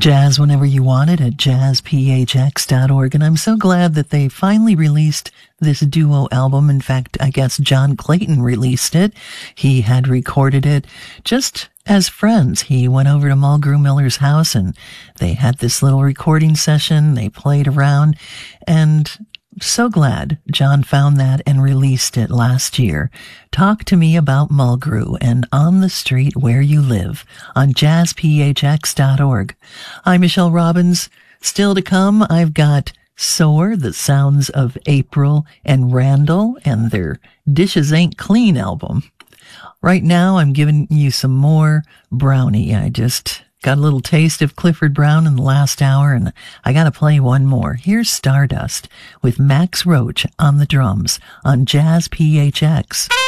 Jazz whenever you want it at jazzphx.org. And I'm so glad that they finally released this duo album. In fact, I guess John Clayton released it. He had recorded it just as friends. He went over to Mulgrew Miller's house and they had this little recording session. They played around, and so glad John found that and released it last year. Talk to me about Mulgrew and On the Street Where You Live on jazzphx.org. I'm Michelle Robbins. Still to come, I've got Soar, the sounds of April and Randall and their Dishes Ain't Clean album. Right now, I'm giving you some more Brownie. I just got a little taste of Clifford Brown in the last hour, and I gotta play one more. Here's Stardust with Max Roach on the drums on Jazz PHX.